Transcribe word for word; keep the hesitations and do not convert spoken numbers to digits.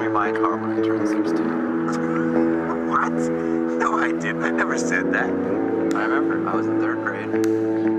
marry my car when I turn sixteen. What? No, I didn't. I never said that. I remember. I was in third grade.